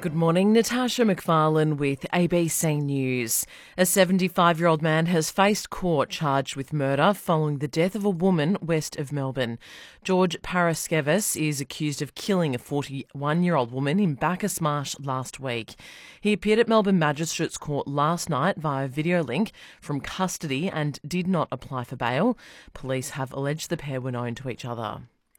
Good morning, Natasha McFarlane with ABC News. A 75-year-old man has faced court charged with murder following the death of a woman west of Melbourne. George Paraskevis is accused of killing a 41-year-old woman in Bacchus Marsh last week. He appeared at Melbourne Magistrates Court last night via video link from custody and did not apply for bail. Police have alleged the pair were known to each other.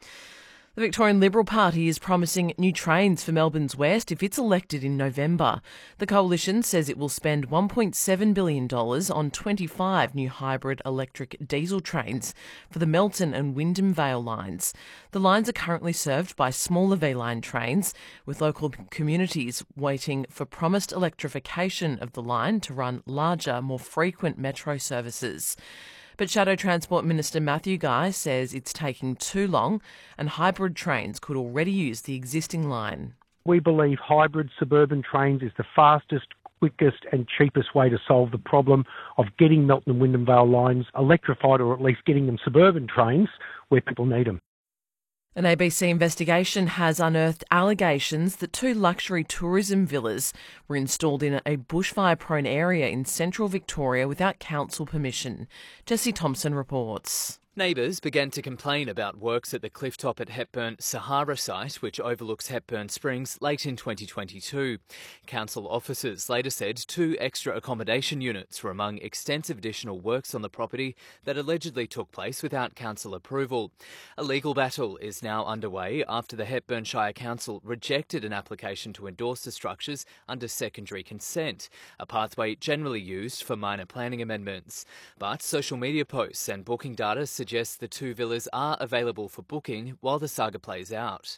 The Victorian Liberal Party is promising new trains for Melbourne's West if it's elected in November. The coalition says it will spend $1.7 billion on 25 new hybrid electric diesel trains for the Melton and Wyndham Vale lines. The lines are currently served by smaller V-line trains, with local communities waiting for promised electrification of the line to run larger, more frequent metro services. But Shadow Transport Minister Matthew Guy says it's taking too long and hybrid trains could already use the existing line. We believe hybrid suburban trains is the fastest, quickest and cheapest way to solve the problem of getting Melton and Wyndham Vale lines electrified, or at least getting them suburban trains where people need them. An ABC investigation has unearthed allegations that 2 luxury tourism villas were installed in a bushfire-prone area in central Victoria without council permission. Jesse Thompson reports. Neighbours began to complain about works at the clifftop at Hepburn Sahara site, which overlooks Hepburn Springs, late in 2022. Council officers later said 2 extra accommodation units were among extensive additional works on the property that allegedly took place without council approval. A legal battle is now underway after the Hepburn Shire Council rejected an application to endorse the structures under secondary consent, a pathway generally used for minor planning amendments. But social media posts and booking data suggests the 2 villas are available for booking while the saga plays out.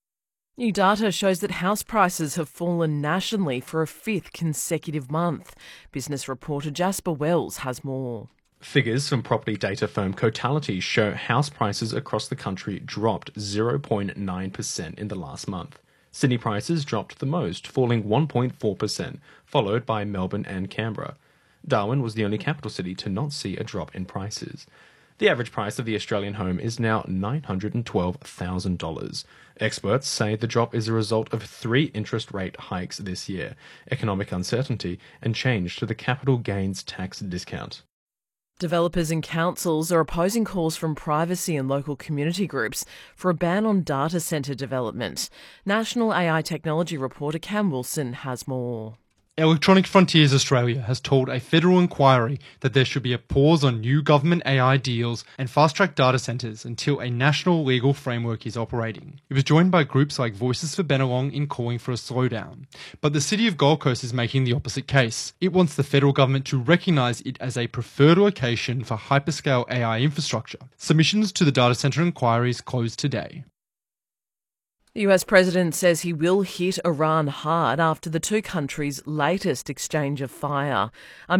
New data shows that house prices have fallen nationally for a 5th consecutive month. Business reporter Jasper Wells has more. Figures from property data firm Cotality show house prices across the country dropped 0.9% in the last month. Sydney prices dropped the most, falling 1.4%, followed by Melbourne and Canberra. Darwin was the only capital city to not see a drop in prices. The average price of the Australian home is now $912,000. Experts say the drop is a result of 3 interest rate hikes this year, economic uncertainty, and change to the capital gains tax discount. Developers and councils are opposing calls from privacy and local community groups for a ban on data centre development. National AI technology reporter Cam Wilson has more. Electronic Frontiers Australia has told a federal inquiry that there should be a pause on new government AI deals and fast-track data centres until a national legal framework is operating. It was joined by groups like Voices for Bennelong in calling for a slowdown. But the City of Gold Coast is making the opposite case. It wants the federal government to recognise it as a preferred location for hyperscale AI infrastructure. Submissions to the data centre inquiry is closed today. The US president says he will hit Iran hard after the 2 countries' latest exchange of fire.